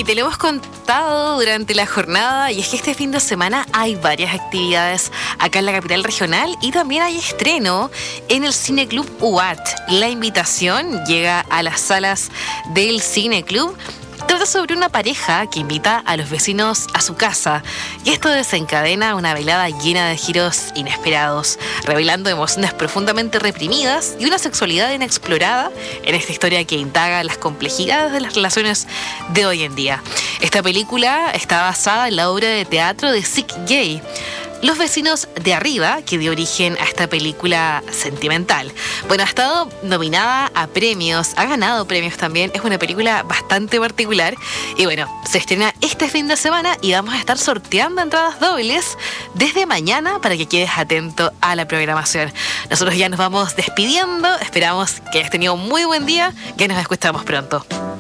Sí, te lo hemos contado durante la jornada y es que este fin de semana hay varias actividades acá en la capital regional y también hay estreno en el Cineclub UAT. La invitación llega a las salas del Cineclub. Trata sobre una pareja que invita a los vecinos a su casa y esto desencadena una velada llena de giros inesperados, revelando emociones profundamente reprimidas y una sexualidad inexplorada en esta historia que indaga las complejidades de las relaciones de hoy en día. Esta película está basada en la obra de teatro de Sick Gay, Los vecinos de arriba, que dio origen a esta película sentimental. Bueno, ha estado nominada a premios, ha ganado premios también, es una película bastante particular y bueno, se estrena este fin de semana y vamos a estar sorteando entradas dobles desde mañana para que quedes atento a la programación. Nosotros ya nos vamos despidiendo, esperamos que hayas tenido un muy buen día, que nos escuchamos pronto.